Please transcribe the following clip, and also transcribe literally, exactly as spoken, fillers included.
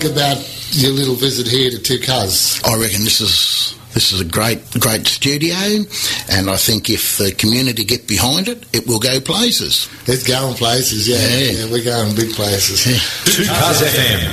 think about your little visit here to Two Cuz? I reckon this is this is a great, great studio, and I think if the community get behind it, it will go places. It's going places, yeah. Yeah, yeah we're going big places. Yeah. Two Cuz F M.